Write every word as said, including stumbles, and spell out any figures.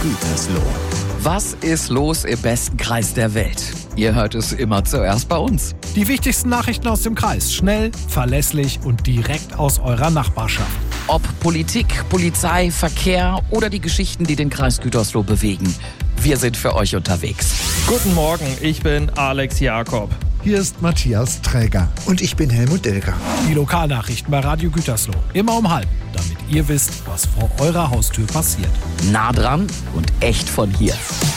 Gütersloh. Was ist los im besten Kreis der Welt? Ihr hört es immer zuerst bei uns. Die wichtigsten Nachrichten aus dem Kreis. Schnell, verlässlich und direkt aus eurer Nachbarschaft. Ob Politik, Polizei, Verkehr oder die Geschichten, die den Kreis Gütersloh bewegen. Wir sind für euch unterwegs. Guten Morgen, ich bin Alex Jakob. Hier ist Matthias Träger. Und ich bin Helmut Delger. Die Lokalnachrichten bei Radio Gütersloh. Immer um halb, damit ihr wisst, was vor eurer Haustür passiert. Nah dran und echt von hier.